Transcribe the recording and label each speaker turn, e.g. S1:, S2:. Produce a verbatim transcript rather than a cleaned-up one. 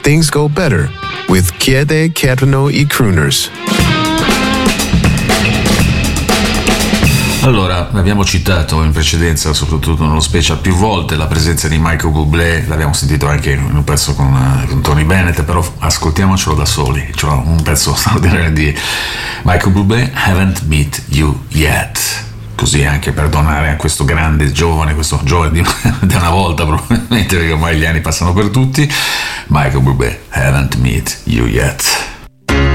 S1: things go better with Kiedy Kerno I Crooners.
S2: Allora, abbiamo citato in precedenza, soprattutto nello special, più volte la presenza di Michael Bublé, l'abbiamo sentito anche in un pezzo con, con Tony Bennett, però ascoltiamocelo da soli, cioè un pezzo straordinario di Michael Bublé, Haven't Met You Yet. Così anche per donare a questo grande giovane, questo giovane di, di una volta probabilmente, perché ormai gli anni passano per tutti, Michael Bublé, Haven't Met You Yet.